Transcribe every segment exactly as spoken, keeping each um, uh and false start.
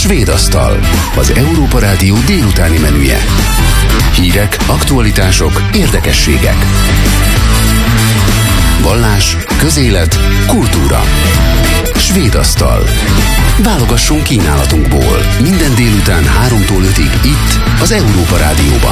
Svéd asztal, az Európa Rádió délutáni menüje. Hírek, aktualitások, érdekességek. Vallás, közélet, kultúra. Svéd asztal. Válogassunk kínálatunkból. Minden délután háromtól ötig itt, az Európa Rádióban.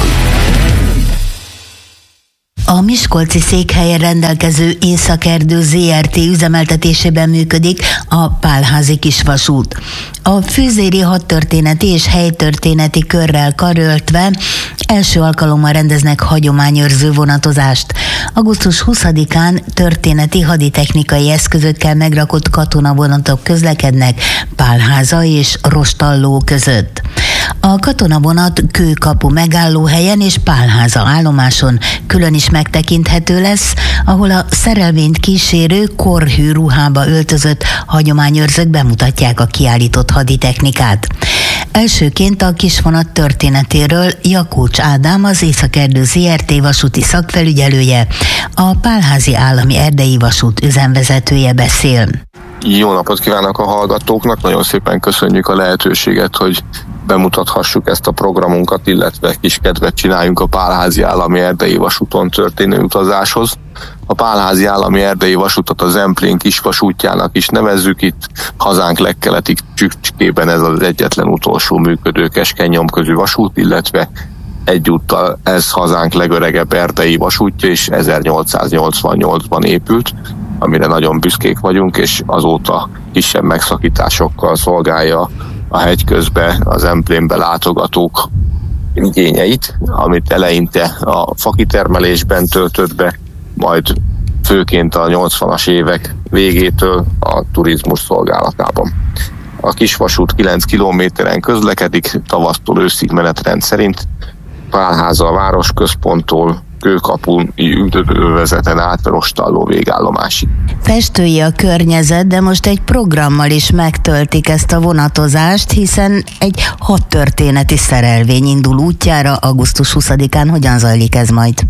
A miskolci székhelyen rendelkező Északerdő zé er té üzemeltetésében működik a Pálházi kisvasút. A fűzéri hadtörténeti és helytörténeti körrel karöltve első alkalommal rendeznek hagyományőrző vonatozást. augusztus huszadikán történeti haditechnikai eszközökkel megrakott katonavonatok közlekednek Pálháza és Rostalló között. A katonavonat Kőkapu megállóhelyen és Pálháza állomáson külön is megtekinthető lesz, ahol a szerelvényt kísérő korhű ruhába öltözött hagyományőrzők bemutatják a kiállított haditechnikát. Elsőként a kisvonat történetéről Jakócs Ádám, az Északerdő zé er té vasúti szakfelügyelője, a Pálházi Állami Erdei Vasút üzemvezetője beszél. Jó napot kívánok a hallgatóknak, nagyon szépen köszönjük a lehetőséget, hogy bemutathassuk ezt a programunkat, illetve kis kedvet csináljunk a Pálházi Állami Erdei Vasúton történő utazáshoz. A Pálházi Állami Erdei Vasutat a Zemplén kisvasútjának is nevezzük, itt hazánk legkeleti csücskében ez az egyetlen utolsó működő keskeny nyomközű vasút, illetve egyúttal ez hazánk legöregebb erdei vasútja, és ezernyolcszáznyolcvannyolcban épült, amire nagyon büszkék vagyunk, és azóta kisebb megszakításokkal szolgálja a hegyközbe, az Zemplénbe látogatók igényeit, amit eleinte a fakitermelésben töltött be, majd főként a nyolcvanas évek végétől a turizmus szolgálatában. A kisvasút kilenc kilométeren közlekedik, tavasztól őszig menetrend szerint, Pálháza a városközponttól Kőkapun üdvözeten át Rostalló végállomásig. Festői a környezet, de most egy programmal is megtöltik ezt a vonatozást, hiszen egy hadtörténeti szerelvény indul útjára augusztus huszadikán. Hogyan zajlik ez majd?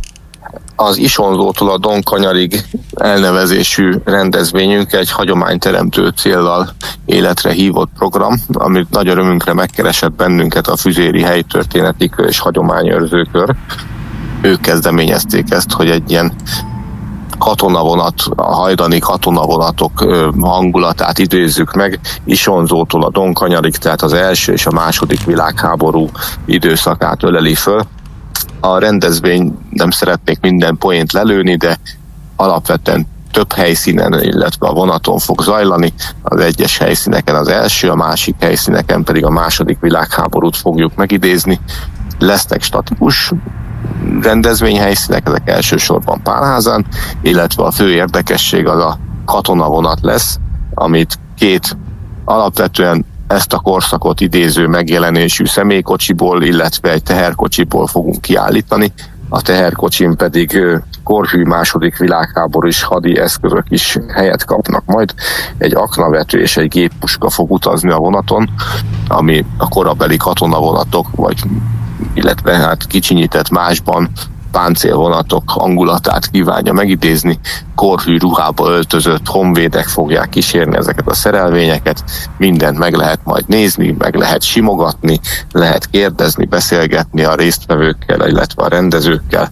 Az Isonzótól a Donkanyarig elnevezésű rendezvényünk egy hagyományteremtő céllal életre hívott program, amit nagy örömünkre megkeresett bennünket a Füzéri Helytörténeti Kör és Hagyományőrzőkör. Ők kezdeményezték ezt, hogy egy ilyen katonavonat, a hajdani katonavonatok hangulatát idézzük meg, Isonzótól a Donkanyarig, tehát az első és a második világháború időszakát öleli föl. A rendezvény, nem szeretnék minden poént lelőni, de alapvetően több helyszínen, illetve a vonaton fog zajlani. Az egyes helyszíneken az első, a másik helyszíneken pedig a második világháborút fogjuk megidézni. Lesznek statikus rendezvényhelyszínek, ezek elsősorban Pálházán, illetve a fő érdekesség az a katonavonat lesz, amit két alapvetően ezt a korszakot idéző megjelenésű személykocsiból, illetve egy teherkocsiból fogunk kiállítani. A teherkocsin pedig korhű második világháborús hadi eszközök is helyet kapnak majd. Egy aknavető és egy géppuska fog utazni a vonaton, ami a korabeli katonavonatok, vagy illetve hát kicsinyített másban páncélvonatok hangulatát kívánja megidézni. Korhű ruhába öltözött honvédek fogják kísérni ezeket a szerelvényeket, mindent meg lehet majd nézni, meg lehet simogatni, lehet kérdezni, beszélgetni a résztvevőkkel, illetve a rendezőkkel,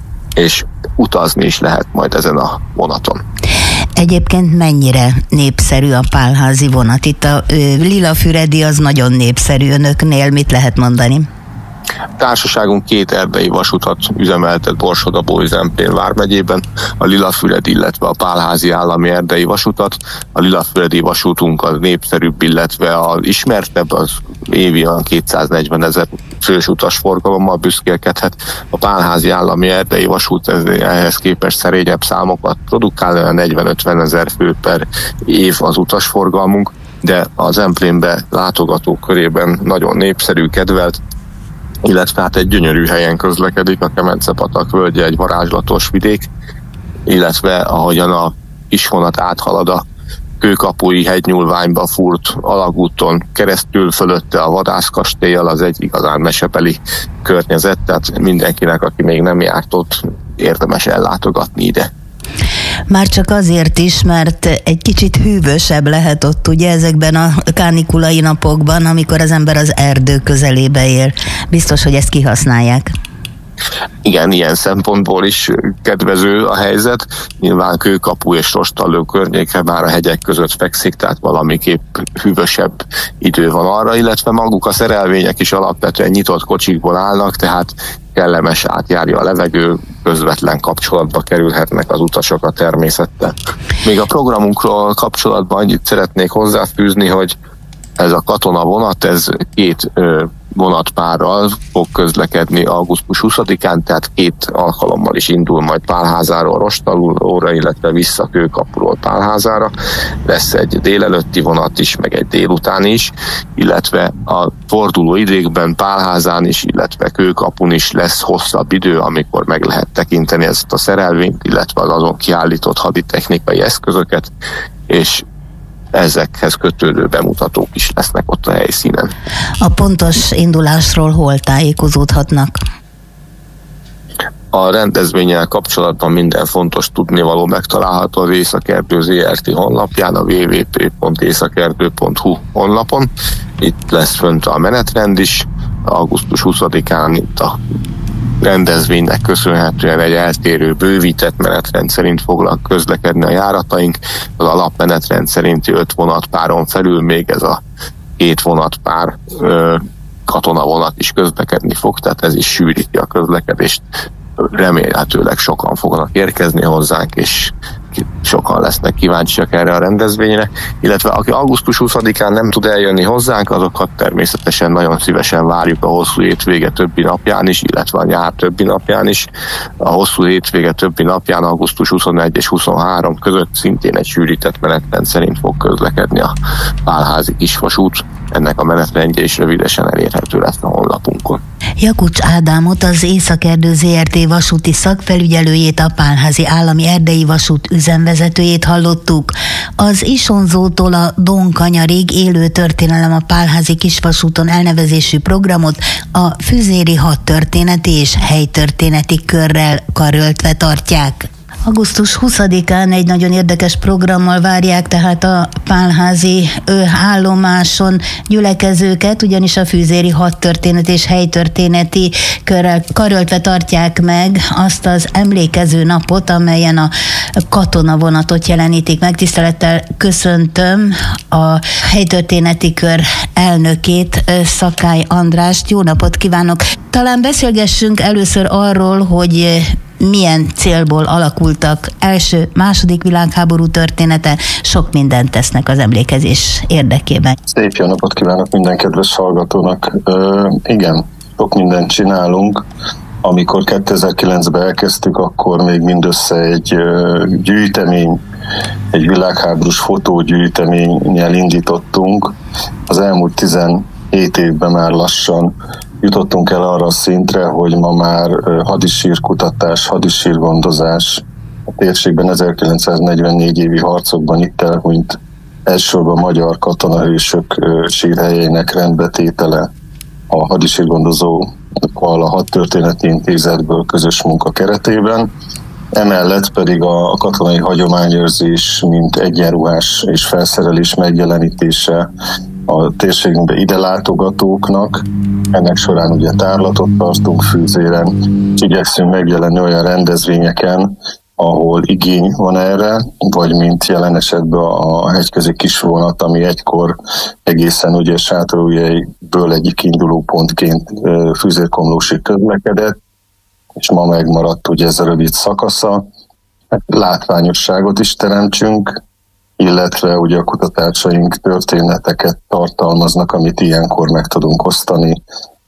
és utazni is lehet majd ezen a vonaton. Egyébként mennyire népszerű a pálházi vonat? Itt a ö, Lilafüredi az nagyon népszerű önöknél, mit lehet mondani? Társaságunk két erdei vasutat üzemeltet Borsod-Abaúj-Zemplén vármegyében, a Lilafüred, illetve a Pálházi Állami Erdei Vasutat. A Lilafüredi vasútunk az népszerűbb, illetve az ismertebb, az évi olyan kétszáznegyven ezer fős utasforgalommal büszkélkedhet. A Pálházi Állami Erdei Vasút ehhez képest szerényebb számokat produkál, olyan negyven-ötven ezer fő per év az utasforgalmunk, de az Zemplénbe látogatók körében nagyon népszerű, kedvelt, illetve hát egy gyönyörű helyen közlekedik, a Kemence-patak völgye egy varázslatos vidék, illetve ahogyan a kisvonat áthalad a Kőkapui hegynyúlványba fúrt alagúton keresztül, fölötte a vadászkastéllyal, az egy igazán mesebeli környezet, tehát mindenkinek, aki még nem járt ott, érdemes ellátogatni ide. Már csak azért is, mert egy kicsit hűvösebb lehet ott ugye ezekben a kánikulai napokban, amikor az ember az erdő közelébe él. Biztos, hogy ezt kihasználják. Igen, ilyen szempontból is kedvező a helyzet. Nyilván Kőkapu és Rostalló környéke már a hegyek között fekszik, tehát valamiképp hűvösebb idő van arra, illetve maguk a szerelvények is alapvetően nyitott kocsikból állnak, tehát kellemes, átjárja a levegő, közvetlen kapcsolatba kerülhetnek az utasok a természettel. Még a programunkról kapcsolatban annyit szeretnék hozzáfűzni, hogy ez a katonavonat, ez két ö, vonatpárral fog közlekedni augusztus huszadikán, tehát két alkalommal is indul majd Pálházáról Rostallóra, illetve vissza Kőkapuról Pálházára. Lesz egy délelőtti vonat is, meg egy délután is, illetve a forduló időkben Pálházán is, illetve Kőkapun is lesz hosszabb idő, amikor meg lehet tekinteni ezt a szerelvényt, illetve az azon kiállított haditechnikai eszközöket, és ezekhez kötődő bemutatók is lesznek ott a helyszínen. A pontos indulásról hol tájékozódhatnak? A rendezvénnyel kapcsolatban minden fontos tudnivaló megtalálható az Északerdő zé er té honlapján, a double-u double-u double-u pont északerdő pont hu honlapon. Itt lesz fönt a menetrend is. augusztus huszadikán itt a rendezvénynek köszönhetően egy eltérő, bővített menetrend szerint fognak közlekedni a járataink. Az alapmenetrend szerinti öt vonatpáron felül még ez a két vonatpár ö, katonavonat is közlekedni fog, tehát ez is sűríti a közlekedést. Remélhetőleg sokan fognak érkezni hozzánk, és sokan lesznek kíváncsiak erre a rendezvényre, illetve aki augusztus huszadikán nem tud eljönni hozzánk, azokat természetesen nagyon szívesen várjuk a hosszú hétvége többi napján is, illetve a nyár többi napján is. A hosszú hétvége többi napján augusztus huszonegy és huszonhárom között szintén egy sűrített menetrend szerint fog közlekedni a Pálházi kisvasút. Ennek a menetrendje is rövidesen elérhető lesz a honlapunkon. Jakucs Ádámot, az Északerdő zé er té vasúti szakfelügyelőjét, a Pálházi Állami Erdei Vasút üzemvezetőjét hallottuk. Az Isonzótól a Donkanyarig élő történelem a Pálházi kisvasúton elnevezésű programot a Füzéri hadtörténeti és helytörténeti körrel karöltve tartják. augusztus huszadikán egy nagyon érdekes programmal várják tehát a Pálházi állomáson gyülekezőket, ugyanis a Füzéri hadtörténet és helytörténeti körrel karöltve tartják meg azt az emlékező napot, amelyen a katonavonatot jelenítik meg. Tisztelettel köszöntöm a helytörténeti kör elnökét, Szakály Andrást. Jó napot kívánok! Talán beszélgessünk először arról, hogy milyen célból alakultak első, második világháború története, sok mindent tesznek az emlékezés érdekében. Szép jó napot kívánok minden kedves hallgatónak. Ö, igen, sok mindent csinálunk. Amikor kétezer-kilencben elkezdtük, akkor még mindössze egy ö, gyűjtemény, egy világháborús fotógyűjteménnyel indítottunk. Az elmúlt tizenhét évben már lassan jutottunk el arra a szintre, hogy ma már hadisírkutatás, hadisírgondozás, a térségben ezerkilencszáznegyvennégy évi harcokban itt elhunyt elsősorban magyar katonahősök sírhelyének rendbetétele a hadisírgondozókkal a Hadtörténeti Intézetből közös munka keretében. Emellett pedig a katonai hagyományőrzés, mint egyenruhás és felszerelés megjelenítése a térségünkbe ide látogatóknak. Ennek során ugye tárlatot tartunk Fűzéren, igyekszünk megjelenni olyan rendezvényeken, ahol igény van erre, vagy mint jelen esetben a hegyközi kisvonat, ami egykor egészen ugye Sátorújhelyből egyik induló pontként Füzérkomlósig közlekedett, és ma megmaradt ugye ez a rövid szakasza. Látványosságot is teremtsünk, illetve ugye a kutatásaink történeteket tartalmaznak, amit ilyenkor meg tudunk osztani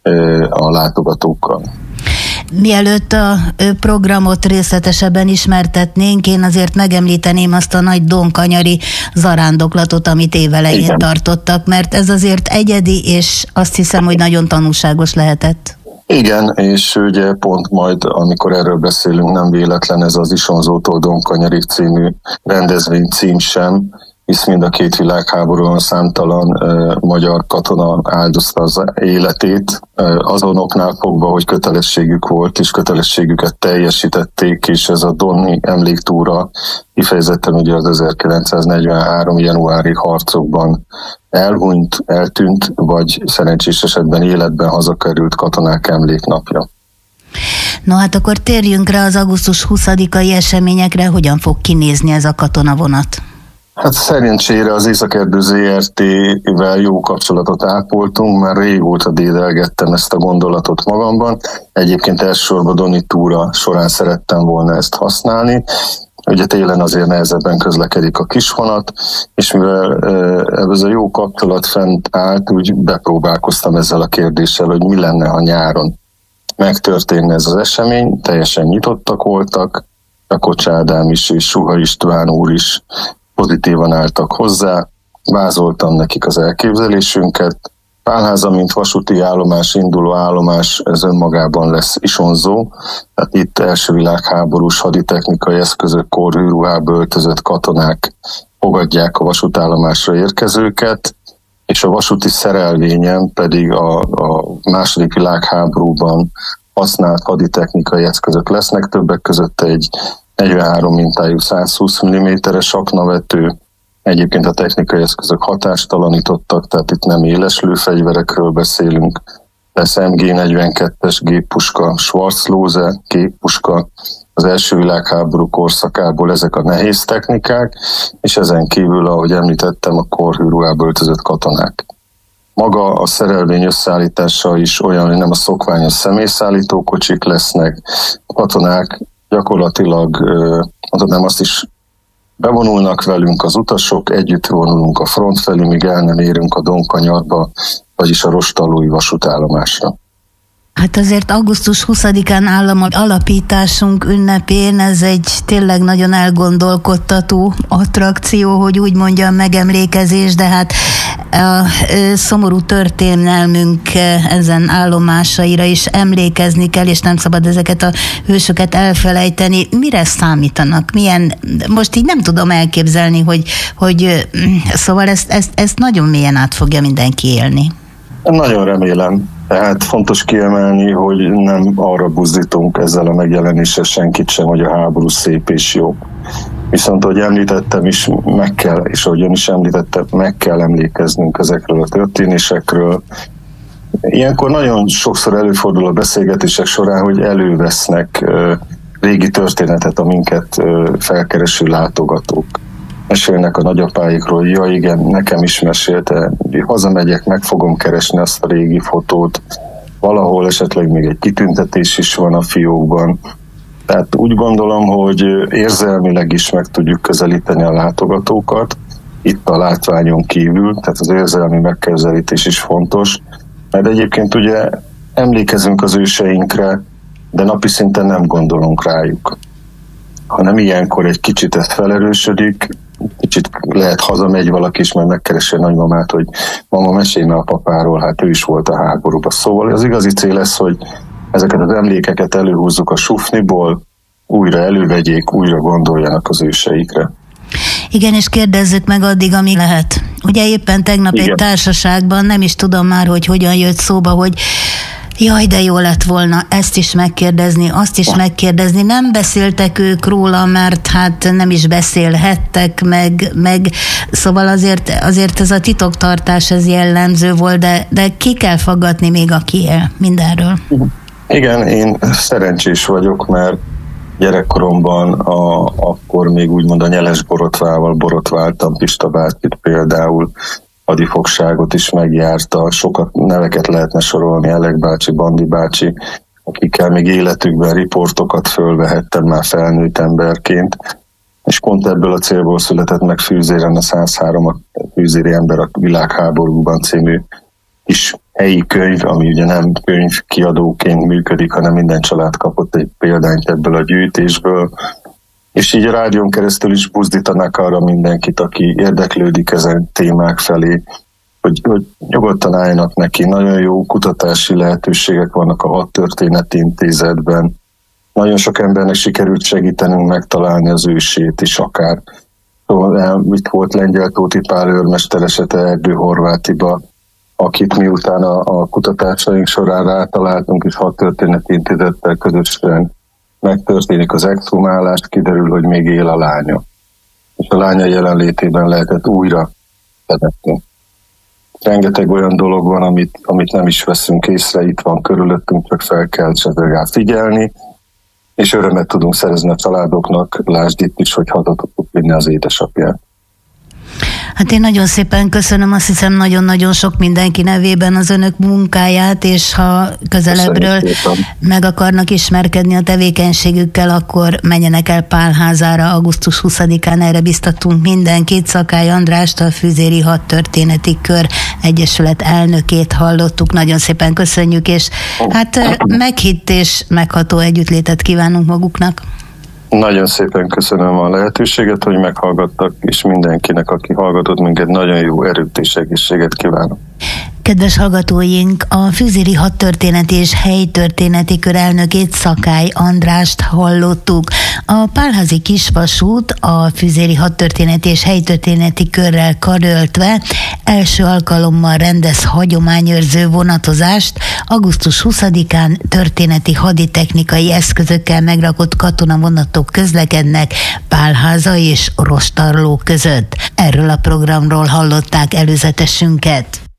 a látogatókkal. Mielőtt a programot részletesebben ismertetnénk, én azért megemlíteném azt a nagy donkanyari zarándoklatot, amit évelején Igen. tartottak, mert ez azért egyedi, és azt hiszem, hogy nagyon tanulságos lehetett. Igen, és ugye pont majd, amikor erről beszélünk, nem véletlen ez az Isonzótól Donkanyarig című rendezvény cím sem, hisz mind a két világháborúban számtalan uh, magyar katona áldozta az életét, uh, azon oknál fogva, hogy kötelességük volt, és kötelességüket teljesítették, és ez a Doni emléktúra kifejezetten ugye az ezerkilencszáznegyvenhárom januári harcokban elhunyt, eltűnt, vagy szerencsés esetben életben hazakerült katonák emléknapja. No hát akkor térjünk rá az augusztus huszadikai eseményekre, hogyan fog kinézni ez a katonavonat? Hát szerencsére az Északerdő zé er té-vel jó kapcsolatot ápoltunk, már régóta dédelgettem ezt a gondolatot magamban. Egyébként elsősorban Doni túra során szerettem volna ezt használni. Ugye télen azért nehezebben közlekedik a kisvonat, és mivel ez a jó kapcsolat fent állt, úgy bepróbálkoztam ezzel a kérdéssel, hogy mi lenne, ha nyáron megtörténne ez az esemény. Teljesen nyitottak voltak, Rakocs Ádám is és Suha István úr is pozitívan álltak hozzá, vázoltam nekik az elképzelésünket. Pálháza, mint vasúti állomás, induló állomás, ez önmagában lesz isonzó, tehát itt első világháborús haditechnikai eszközök, kórhűruhába öltözött katonák fogadják a vasútállomásra érkezőket, és a vasúti szerelvényen pedig a, a második világháborúban használt haditechnikai eszközök lesznek, többek között egy negyvenhárom mintájú százhúsz milliméteres aknavető. Egyébként a technikai eszközök hatástalanítottak, tehát itt nem éles lőfegyverekről beszélünk. Lesz em gé negyvenkettes géppuska, Schwarzlose géppuska, az első világháború korszakából ezek a nehéz technikák, és ezen kívül, ahogy említettem, a kórhűruhába öltözött katonák. Maga a szerelvény összeállítása is olyan, hogy nem a szokványos személyszállító kocsik lesznek, a katonák gyakorlatilag, nem azt is bevonulnak velünk az utasok, együtt vonulunk a front felé, míg el nem érünk a Donkanyarba, vagyis a rostallói vasútállomásra. Hát azért augusztus huszadikán állam alapításunk ünnepén ez egy tényleg nagyon elgondolkodtató attrakció, hogy úgy mondjam, megemlékezés, de hát a szomorú történelmünk ezen állomásaira is emlékezni kell, és nem szabad ezeket a hősöket elfelejteni. Mire számítanak? Milyen, most így nem tudom elképzelni, hogy, hogy szóval ezt, ezt, ezt nagyon mélyen át fogja mindenki élni. Nagyon remélem. Tehát fontos kiemelni, hogy nem arra buzdítunk ezzel a megjelenéssel senkit sem, hogy a háború szép és jó. Viszont, ahogy említettem is, meg kell, és ahogy ön is említette, meg kell emlékeznünk ezekről a történésekről. Ilyenkor nagyon sokszor előfordul a beszélgetések során, hogy elővesznek uh, régi történetet a minket uh, felkereső látogatók. Mesélnek a nagyapáikról, ja igen, nekem is mesélte, hazamegyek, meg fogom keresni azt a régi fotót, valahol esetleg még egy kitüntetés is van a fiókban. Tehát úgy gondolom, hogy érzelmileg is meg tudjuk közelíteni a látogatókat, itt a látványon kívül, tehát az érzelmi megközelítés is fontos, mert egyébként ugye emlékezünk az őseinkre, de napi szinten nem gondolunk rájuk. Hanem ilyenkor egy kicsit ez felerősödik, kicsit lehet hazamegy valaki is, majd megkeresi a nagymamát, hogy mama, mesélj már a papáról, hát ő is volt a háborúban. Szóval az igazi cél lesz, hogy ezeket az emlékeket előhúzzuk a sufniból, újra elővegyék, újra gondoljanak az őseikre. Igen, és kérdezzük meg addig, amíg lehet. Ugye éppen tegnap Igen. egy társaságban, nem is tudom már, hogy hogyan jött szóba, hogy jaj, de jó lett volna ezt is megkérdezni, azt is megkérdezni. Nem beszéltek ők róla, mert hát nem is beszélhettek, meg, meg szóval azért, azért ez a titoktartás ez jellemző volt, de, de ki kell faggatni még, aki él mindenről. Igen, én szerencsés vagyok, mert gyerekkoromban a, akkor még úgymond a nyeles borotvával borotváltam, Pista bácsit például, hadifogságot is megjárta, sokat neveket lehetne sorolni, Elek bácsi, Bandi bácsi, akikkel még életükben riportokat fölvehettem már felnőtt emberként, és pont ebből a célból született meg Fűzéren a száz három, a Fűzéri ember a világháborúban című kis helyi könyv, ami ugye nem könyv kiadóként működik, hanem minden család kapott egy példányt ebből a gyűjtésből, és így a rádión keresztül is buzdítanak arra mindenkit, aki érdeklődik ezen témák felé, hogy, hogy nyugodtan álljanak neki. Nagyon jó kutatási lehetőségek vannak a Hadtörténeti Intézetben. Nagyon sok embernek sikerült segítenünk megtalálni az ősét is akár. Szóval itt volt Lengyel-Tóti Pál őrmester esete Erdő Horvátiba, akit miután a, a kutatásaink során rátaláltunk, és hat történeti intézettel közösen megtörténik az exhumálás, kiderül, hogy még él a lánya. És a lánya jelenlétében lehetett újra temetni. Rengeteg olyan dolog van, amit, amit nem is veszünk észre, itt van körülöttünk, csak fel kell rá figyelni, és örömet tudunk szerezni a családoknak, lásd itt is, hogy haza tudtuk vinni az édesapját. Hát én nagyon szépen köszönöm, azt hiszem nagyon-nagyon sok mindenki nevében az önök munkáját, és ha közelebbről meg akarnak ismerkedni a tevékenységükkel, akkor menjenek el Pálházára augusztus huszadikán, erre biztatunk mindenkit. Szakály Andrást, a Füzéri Hadtörténeti Kör Egyesület elnökét hallottuk, nagyon szépen köszönjük, és hát meghitt és megható együttlétet kívánunk maguknak. Nagyon szépen köszönöm a lehetőséget, hogy meghallgattak, és mindenkinek, aki hallgatott minket, nagyon jó erőt és egészséget kívánok. Kedves hallgatóink, a Füzéri Hadtörténeti és Helytörténeti Kör elnökét, Szakály Andrást hallottuk. A Pálházi Kisvasút a Füzéri Hadtörténeti és Helytörténeti Körrel karöltve első alkalommal rendez hagyományőrző vonatozást. augusztus huszadikán történeti haditechnikai eszközökkel megrakott katonavonatok közlekednek Pálháza és Rostarló között. Erről a programról hallották előzetesünket.